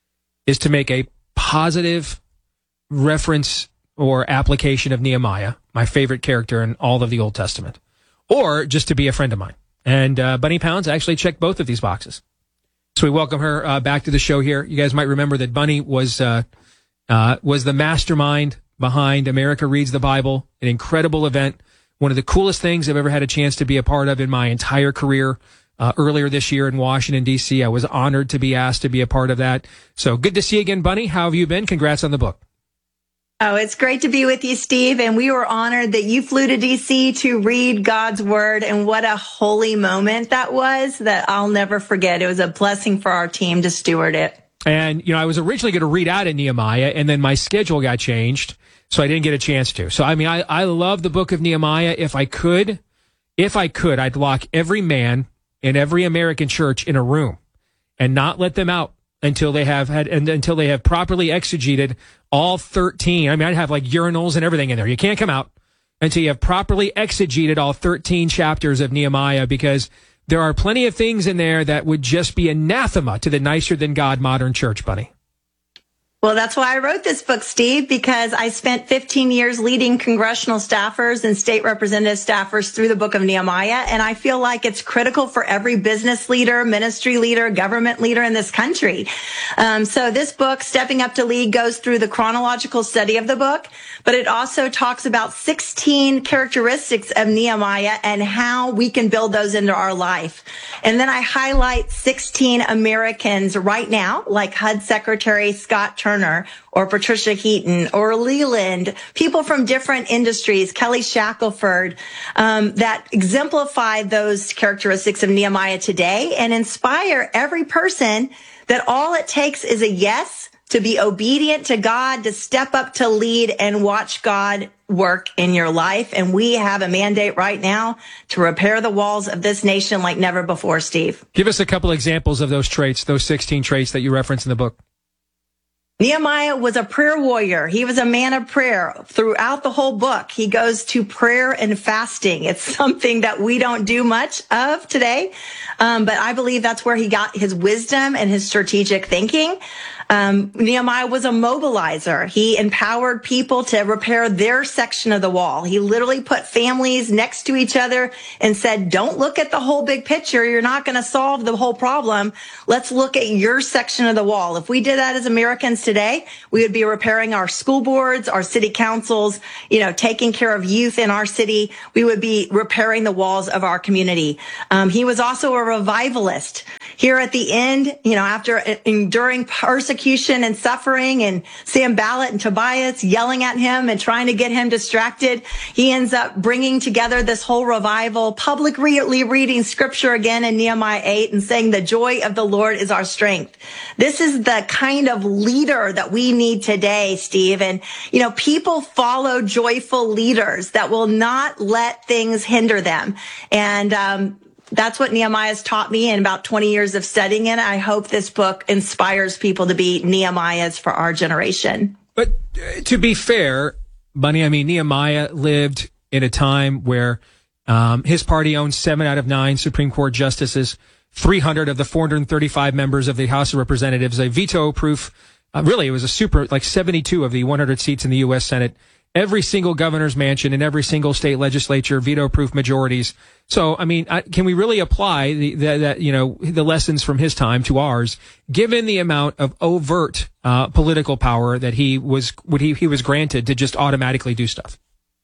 Speaker 9: is to make a positive reference or application of Nehemiah, my favorite character in all of the Old Testament, or just to be a friend of mine. And uh, Bunny Pounds actually checked both of these boxes. So we welcome her uh, back to the show here. You guys might remember that Bunny was uh, uh, was the mastermind behind America Reads the Bible, an incredible event, one of the coolest things I've ever had a chance to be a part of in my entire career. Uh, earlier this year in Washington, D C, I was honored to be asked to be a part of that. So good to see you again, Bunny. How have you been? Congrats on the book.
Speaker 1: Oh, it's great to be with you, Steve. And we were honored that you flew to D C to read God's Word. And what a holy moment that was that I'll never forget. It was a blessing for our team to steward it.
Speaker 9: And, you know, I was originally going to read out of Nehemiah, and then my schedule got changed, so I didn't get a chance to. So, I mean, I, I love the book of Nehemiah. If I could, if I could, I'd lock every man in every American church in a room and not let them out until they have had, and until they have properly exegeted all thirteen. I mean, I'd have like urinals and everything in there. You can't come out until you have properly exegeted all thirteen chapters of Nehemiah, because there are plenty of things in there that would just be anathema to the nicer than God modern church, Bunny.
Speaker 1: Well, that's why I wrote this book, Steve, because I spent fifteen years leading congressional staffers and state representative staffers through the book of Nehemiah. And I feel like it's critical for every business leader, ministry leader, government leader in this country. Um, so this book, Stepping Up to Lead, goes through the chronological study of the book, but it also talks about sixteen characteristics of Nehemiah and how we can build those into our life. And then I highlight sixteen Americans right now, like H U D Secretary Scott Turner, or Patricia Heaton, or Leland, people from different industries, Kelly Shackelford, um, that exemplify those characteristics of Nehemiah today and inspire every person that all it takes is a yes, to be obedient to God, to step up to lead and watch God work in your life. And we have a mandate right now to repair the walls of this nation like never before, Steve.
Speaker 9: Give us a couple examples of those traits, those sixteen traits that you reference in the book.
Speaker 1: Nehemiah was a prayer warrior. He was a man of prayer. Throughout the whole book, he goes to prayer and fasting. It's something that we don't do much of today, um, but I believe that's where he got his wisdom and his strategic thinking. Um, Nehemiah was a mobilizer. He empowered people to repair their section of the wall. He literally put families next to each other and said, don't look at the whole big picture. You're not going to solve the whole problem. Let's look at your section of the wall. If we did that as Americans today, we would be repairing our school boards, our city councils, you know, taking care of youth in our city. We would be repairing the walls of our community. Um, he was also a revivalist. Here at the end, you know, after enduring persecution and suffering and Sanballat and Tobias yelling at him and trying to get him distracted, he ends up bringing together this whole revival, publicly reading scripture again in Nehemiah eight and saying the joy of the Lord is our strength. This is the kind of leader that we need today, Steve. And, you know, people follow joyful leaders that will not let things hinder them. And, um, that's what Nehemiah's taught me in about twenty years of studying it. I hope this book inspires people to be Nehemiahs for our generation.
Speaker 9: But uh, to be fair, Bunny, I mean, Nehemiah lived in a time where um, his party owned seven out of nine Supreme Court justices, three hundred of the four hundred thirty-five members of the House of Representatives, a veto-proof, uh, really, it was a super, like seventy-two of the one hundred seats in the U S Senate, every single governor's mansion in every single state legislature, veto-proof majorities. So, I mean, I, can we really apply the, the, the, you know, the lessons from his time to ours, given the amount of overt uh, political power that he was, what he, he was granted to just automatically do stuff?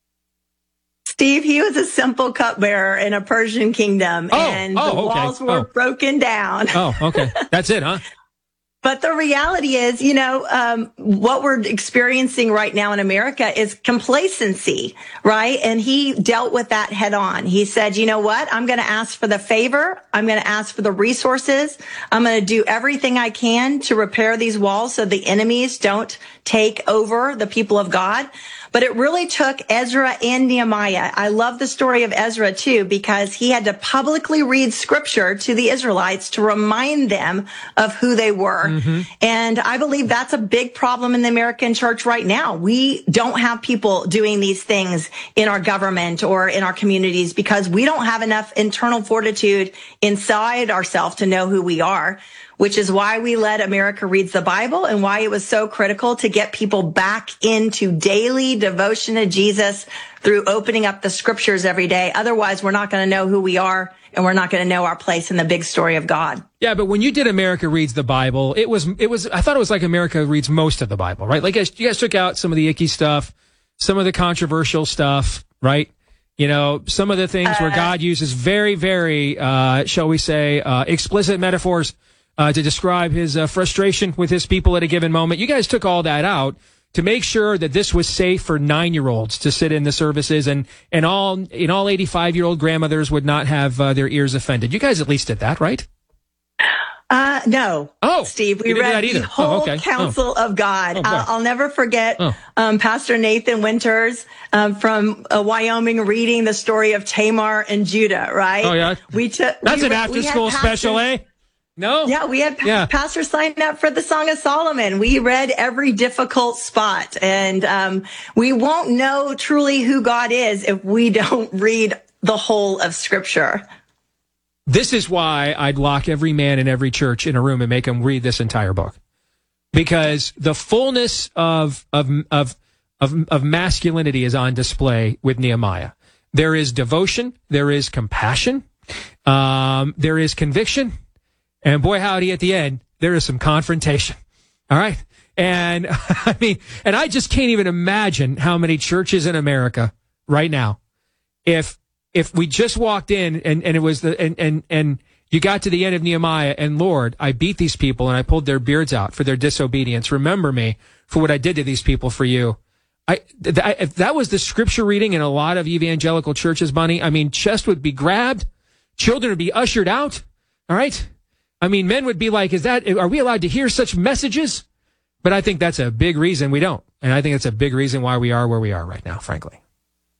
Speaker 1: Steve, he was a simple cupbearer in a Persian kingdom,
Speaker 9: oh,
Speaker 1: and
Speaker 9: oh,
Speaker 1: the
Speaker 9: okay.
Speaker 1: walls were
Speaker 9: oh.
Speaker 1: broken down.
Speaker 9: Oh, okay. That's it, huh?
Speaker 1: But the reality is, you know, um, what we're experiencing right now in America is complacency, right? And he dealt with that head on. He said, you know what? I'm going to ask for the favor. I'm going to ask for the resources. I'm going to do everything I can to repair these walls so the enemies don't take over the people of God. But it really took Ezra and Nehemiah. I love the story of Ezra, too, because he had to publicly read scripture to the Israelites to remind them of who they were. Mm-hmm. And I believe that's a big problem in the American church right now. We don't have people doing these things in our government or in our communities because we don't have enough internal fortitude inside ourselves to know who we are, which is why we led America Reads the Bible and why it was so critical to get people back into daily devotion to Jesus through opening up the scriptures every day. Otherwise, we're not going to know who we are and we're not going to know our place in the big story of God.
Speaker 9: Yeah, but when you did America Reads the Bible, it was, it was, I thought it was like America Reads most of the Bible, right? Like you guys took out some of the icky stuff, some of the controversial stuff, right? You know, some of the things uh, where God uses very, very, uh, shall we say, uh, explicit metaphors Uh, to describe his uh, frustration with his people at a given moment. You guys took all that out to make sure that this was safe for nine-year-olds to sit in the services, and and all and all eighty-five-year-old grandmothers would not have uh, their ears offended. You guys at least did that, right?
Speaker 1: Uh, no.
Speaker 9: Oh,
Speaker 1: Steve, we read the whole
Speaker 9: oh, okay.
Speaker 1: counsel
Speaker 9: oh.
Speaker 1: of God.
Speaker 9: Oh,
Speaker 1: I'll, I'll never forget
Speaker 9: oh.
Speaker 1: um, Pastor Nathan Winters um, from uh, Wyoming reading the story of Tamar and Judah, right?
Speaker 9: Oh, yeah.
Speaker 1: We took
Speaker 9: That's
Speaker 1: we
Speaker 9: an
Speaker 1: re-
Speaker 9: after-school special, eh? No?
Speaker 1: Yeah, we had pa-
Speaker 9: yeah.
Speaker 1: pastors sign up for the Song of Solomon. We read every difficult spot, and um, we won't know truly who God is if we don't read the whole of Scripture.
Speaker 9: This is why I'd lock every man in every church in a room and make them read this entire book. Because the fullness of of of of, of masculinity is on display with Nehemiah. There is devotion, there is compassion, um, there is conviction. And boy, howdy, at the end, there is some confrontation. All right. And I mean, and I just can't even imagine how many churches in America right now, if, if we just walked in and, and it was the, and, and, and you got to the end of Nehemiah and Lord, I beat these people and I pulled their beards out for their disobedience. Remember me for what I did to these people for you. I, th- if that was the scripture reading in a lot of evangelical churches, Bunny, I mean, chest would be grabbed. Children would be ushered out. All right. I mean, men would be like, is that, are we allowed to hear such messages? But I think that's a big reason we don't. And I think that's a big reason why we are where we are right now, frankly.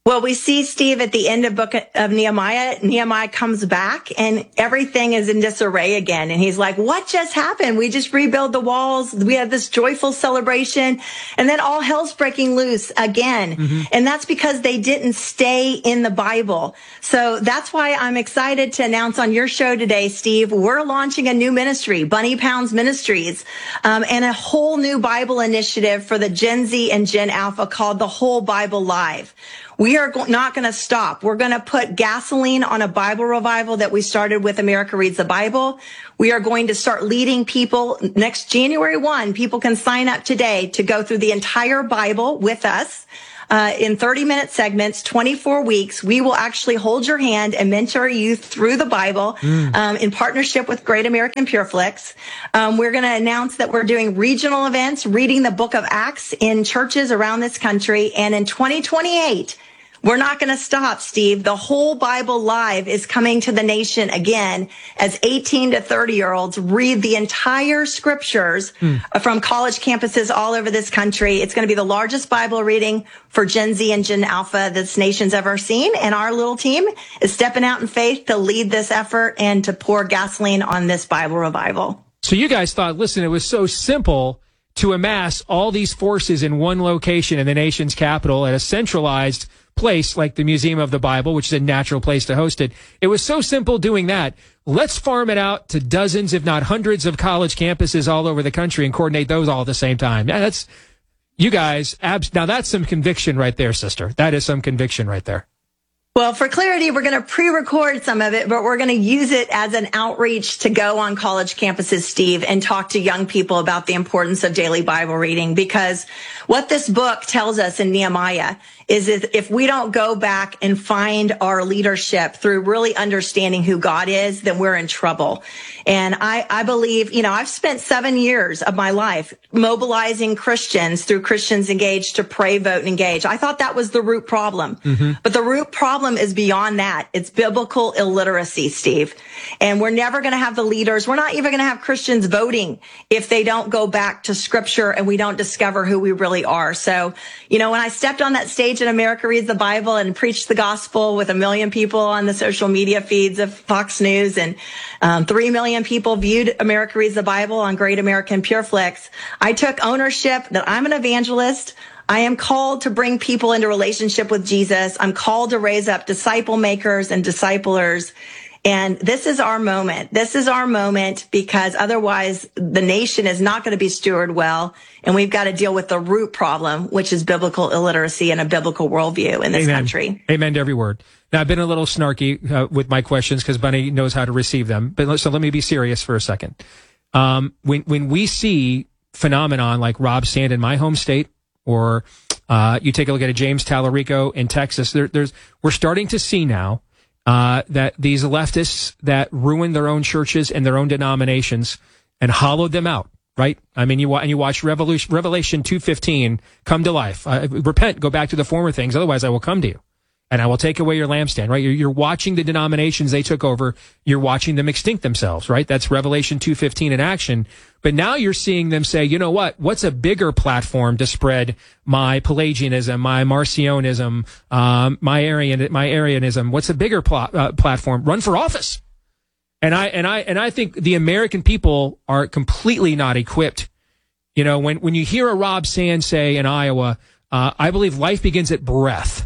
Speaker 1: Well, we see, Steve, at the end of book of Nehemiah, Nehemiah comes back and everything is in disarray again. And he's like, what just happened? We just rebuilt the walls. We had this joyful celebration. And then all hell's breaking loose again. Mm-hmm. And that's because they didn't stay in the Bible. So that's why I'm excited to announce on your show today, Steve, we're launching a new ministry, Bunny Pounds Ministries, um, and a whole new Bible initiative for the Gen Z and Gen Alpha called The Whole Bible Live. We are go- not going to stop. We're going to put gasoline on a Bible revival that we started with America Reads the Bible. We are going to start leading people next January first. People can sign up today to go through the entire Bible with us. Uh, in thirty minute segments, twenty-four weeks, we will actually hold your hand and mentor you through the Bible, mm. um, in partnership with Great American PureFlix. Um, we're going to announce that we're doing regional events, reading the book of Acts in churches around this country. And in twenty twenty-eight, we're not going to stop, Steve. The Whole Bible Live is coming to the nation again as eighteen to thirty year olds read the entire scriptures mm. from college campuses all over this country. It's going to be the largest Bible reading for Gen Z and Gen Alpha this nation's ever seen. And our little team is stepping out in faith to lead this effort and to pour gasoline on this Bible revival.
Speaker 9: So you guys thought, listen, it was so simple to amass all these forces in one location in the nation's capital at a centralized place like the Museum of the Bible, which is a natural place to host it. It was so simple doing that. Let's farm it out to dozens, if not hundreds of college campuses all over the country and coordinate those all at the same time. Yeah, that's, you guys, abs- now that's some conviction right there, sister. That is some conviction right there.
Speaker 1: Well, for clarity, we're going to pre-record some of it, but we're going to use it as an outreach to go on college campuses, Steve, and talk to young people about the importance of daily Bible reading. Because what this book tells us in Nehemiah is if we don't go back and find our leadership through really understanding who God is, then we're in trouble. And I, I believe, you know, I've spent seven years of my life mobilizing Christians through Christians Engaged to pray, vote, and engage. I thought that was the root problem. Mm-hmm. But the root problem is beyond that. It's biblical illiteracy, Steve. And we're never going to have the leaders. We're not even going to have Christians voting if they don't go back to scripture and we don't discover who we really are. So, you know, when I stepped on that stage in America Reads the Bible and preached the gospel with a million people on the social media feeds of Fox News and um, three million people viewed America Reads the Bible on Great American PureFlix, I took ownership that I'm an evangelist. I am called to bring people into relationship with Jesus. I'm called to raise up disciple makers and disciplers. And this is our moment. This is our moment because otherwise the nation is not going to be stewarded well. And we've got to deal with the root problem, which is biblical illiteracy and a biblical worldview in this
Speaker 9: Amen.
Speaker 1: country.
Speaker 9: Amen to every word. Now, I've been a little snarky uh, with my questions because Bunny knows how to receive them. But so let me be serious for a second. Um, when, when we see phenomenon like Rob Sand in my home state, or uh, you take a look at a James Tallarico in Texas, there, there's we're starting to see now Uh, that these leftists that ruin their own churches and their own denominations and hollowed them out, right? I mean, you wa- and you watch Revolution, Revelation two fifteen come to life. Uh, repent, go back to the former things, otherwise I will come to you, and I will take away your lampstand, right? You're, you're watching the denominations they took over. You're watching them extinct themselves, right? That's Revelation two fifteen in action. But now you're seeing them say, you know what? What's a bigger platform to spread my Pelagianism, my Marcionism, um, my Arian, my Arianism? What's a bigger pl- uh, platform? Run for office. And I, and I, and I think the American people are completely not equipped. You know, when, when you hear a Rob Sand say in Iowa, uh, I believe life begins at breath.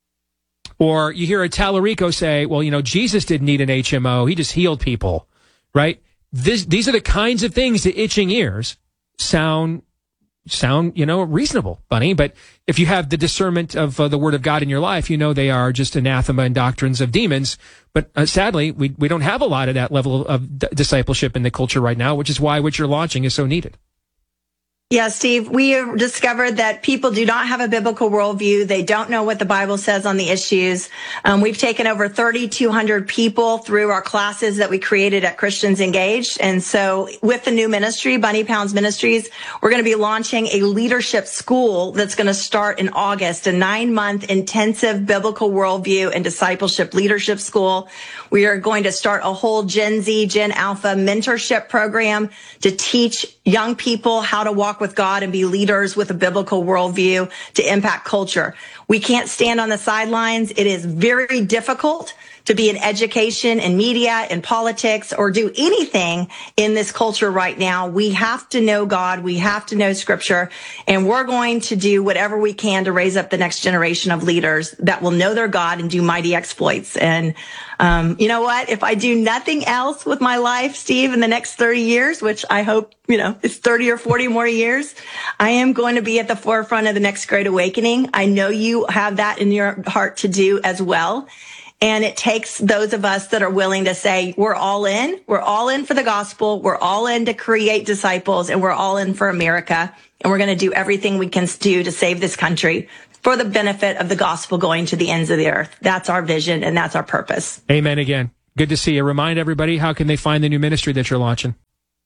Speaker 9: Or you hear a Tallarico say, well, you know, Jesus didn't need an H M O. He just healed people, right? This, these are the kinds of things that itching ears sound, sound, you know, reasonable, Bunny. But if you have the discernment of uh, the word of God in your life, you know they are just anathema and doctrines of demons. But uh, sadly, we, we don't have a lot of that level of d- discipleship in the culture right now, which is why what you're launching is so needed.
Speaker 1: Yeah, Steve, we have discovered that people do not have a biblical worldview. They don't know what the Bible says on the issues. Um, we've taken over thirty-two hundred people through our classes that we created at Christians Engaged. And so with the new ministry, Bunny Pounds Ministries, we're going to be launching a leadership school that's going to start in August, a nine-month intensive biblical worldview and discipleship leadership school. We are going to start a whole Gen Z, Gen Alpha mentorship program to teach young people how to walk with God and be leaders with a biblical worldview to impact culture. We can't stand on the sidelines. It is very difficult to be in education and media and politics or do anything in this culture right now. We have to know God. We have to know Scripture. And we're going to do whatever we can to raise up the next generation of leaders that will know their God and do mighty exploits. And um, you know what? If I do nothing else with my life, Steve, in the next thirty years, which I hope, you know, it's thirty or forty more years, I am going to be at the forefront of the next great awakening. I know you have that in your heart to do as well. And it takes those of us that are willing to say, we're all in. We're all in for the gospel. We're all in to create disciples, and we're all in for America. And we're going to do everything we can do to save this country for the benefit of the gospel going to the ends of the earth. That's our vision, and that's our purpose.
Speaker 9: Amen again. Good to see you. Remind everybody, how can they find the new ministry that you're launching?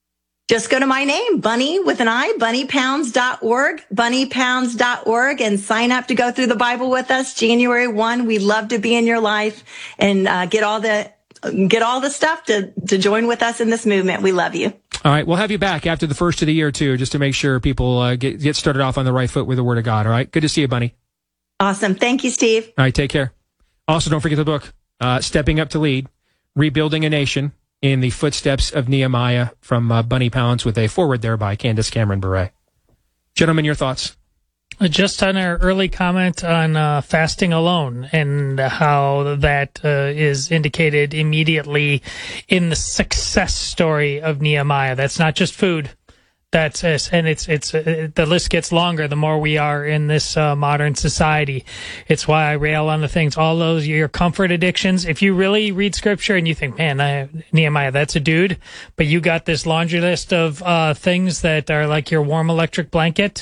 Speaker 1: Just go to my name, Bunny with an I, bunny pounds dot org, bunny pounds dot org, and sign up to go through the Bible with us. January first, we'd love to be in your life and uh, get all the get all the stuff to, to join with us in this movement. We love you.
Speaker 9: All right, we'll have you back after the first of the year, too, just to make sure people uh, get, get started off on the right foot with the Word of God, all right? Good to see you, Bunny.
Speaker 1: Awesome. Thank you, Steve.
Speaker 9: All right, take care. Also, don't forget the book, uh, Stepping Up to Lead, Rebuilding a Nation in the Footsteps of Nehemiah, from uh, Bunny Pounds, with a foreword there by Candace Cameron Bure. Gentlemen, your thoughts?
Speaker 5: Just on our early comment on uh, fasting alone and how that uh, is indicated immediately in the success story of Nehemiah. That's not just food. That's uh, and it's it's uh, the list gets longer the more we are in this uh, modern society. It's why I rail on the things, all those your comfort addictions. If you really read Scripture and you think, man, I, Nehemiah, that's a dude, but you got this laundry list of uh, things that are like your warm electric blanket,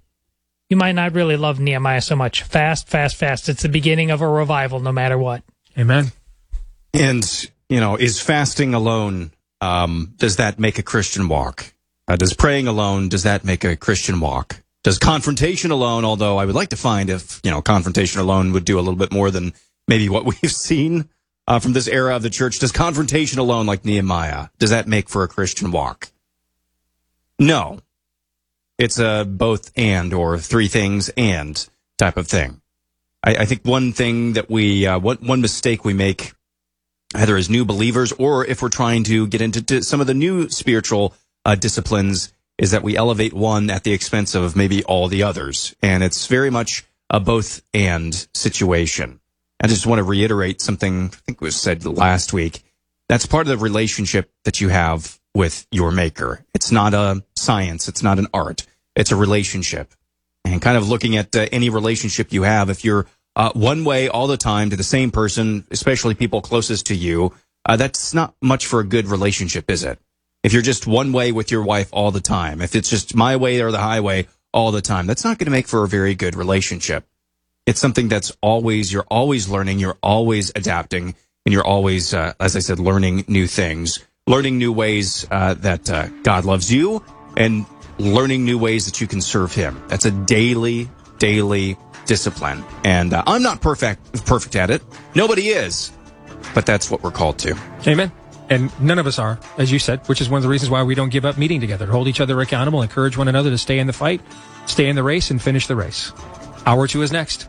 Speaker 5: you might not really love Nehemiah so much. Fast, fast, fast. It's the beginning of a revival, no matter what.
Speaker 9: Amen.
Speaker 2: And you know, is fasting alone? Um, does that make a Christian walk? Uh, does praying alone, does that make a Christian walk? Does confrontation alone, although I would like to find if, you know, confrontation alone would do a little bit more than maybe what we've seen uh, from this era of the church, does confrontation alone, like Nehemiah, does that make for a Christian walk? No. It's a both and, or three things and type of thing. I, I think one thing that we, uh, one, one mistake we make, either as new believers or if we're trying to get into some of the new spiritual Uh, disciplines, is that we elevate one at the expense of maybe all the others. And it's very much a both and situation. I just want to reiterate something I think was said last week. That's part of the relationship that you have with your maker. It's not a science. It's not an art. It's a relationship. And kind of looking at uh, any relationship you have, if you're uh, one way all the time to the same person, especially people closest to you, uh, that's not much for a good relationship, is it? If you're just one way with your wife all the time, if it's just my way or the highway all the time, that's not going to make for a very good relationship. It's something that's always, you're always learning, you're always adapting, and you're always, uh, as I said, learning new things, learning new ways uh, that uh, God loves you, and learning new ways that you can serve Him. That's a daily, daily discipline. And uh, I'm not perfect, perfect at it. Nobody is. But that's what we're called to.
Speaker 9: Amen. And none of us are, as you said, which is one of the reasons why we don't give up meeting together, to hold each other accountable, encourage one another to stay in the fight, stay in the race, and finish the race. Hour two is next.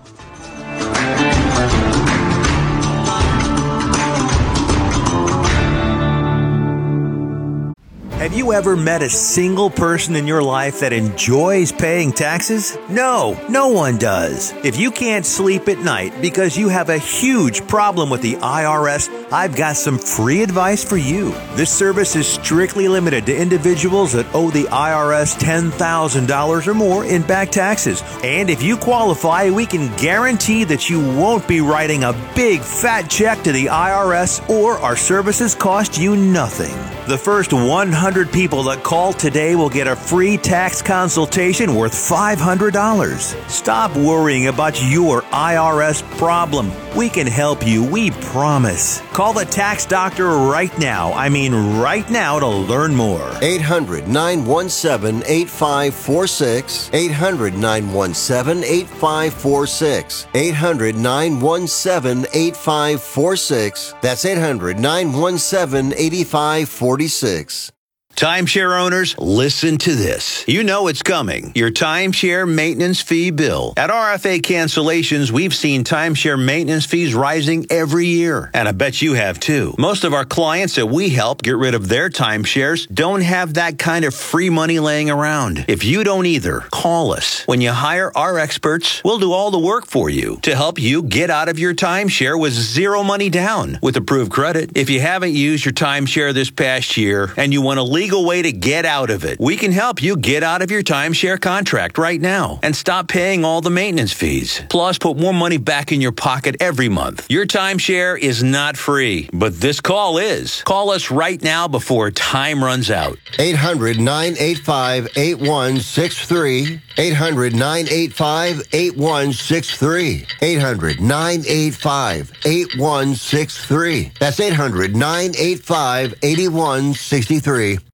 Speaker 16: Have you ever met a single person in your life that enjoys paying taxes? No, no one does. If you can't sleep at night because you have a huge problem with the I R S, I've got some free advice for you. This service is strictly limited to individuals that owe the I R S ten thousand dollars or more in back taxes. And if you qualify, we can guarantee that you won't be writing a big fat check to the I R S, or our services cost you nothing. The first one hundred people that call today will get a free tax consultation worth five hundred dollars. Stop worrying about your I R S problem. We can help you, we promise. Call the tax doctor right now. I mean right now, to learn more.
Speaker 17: eight hundred, nine one seven, eight five four six. eight hundred, nine one seven, eight five four six. eight hundred, nine one seven, eight five four six. That's eight hundred, nine one seven, eight five four six.
Speaker 18: Timeshare owners, listen to this. You know it's coming. Your timeshare maintenance fee bill. At R F A Cancellations, we've seen timeshare maintenance fees rising every year. And I bet you have too. Most of our clients that we help get rid of their timeshares don't have that kind of free money laying around. If you don't either, call us. When you hire our experts, we'll do all the work for you to help you get out of your timeshare with zero money down with approved credit. If you haven't used your timeshare this past year and you want to leave legal way to get out of it. We can help you get out of your timeshare contract right now and stop paying all the maintenance fees. Plus, put more money back in your pocket every month. Your timeshare is not free, but this call is. Call us right now before time runs out.
Speaker 17: eight hundred, nine eight five, eight one six three. eight hundred, nine eight five, eight one six three. eight hundred, nine eight five, eight one six three. That's eight hundred, nine eight five, eight one six three.